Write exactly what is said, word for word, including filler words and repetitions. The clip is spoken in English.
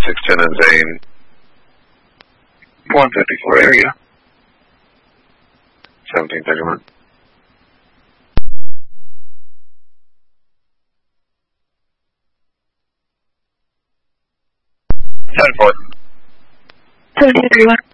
six ten and Zane. one fifty-four area. seventeen thirty-one. ten four. seventeen thirty-one.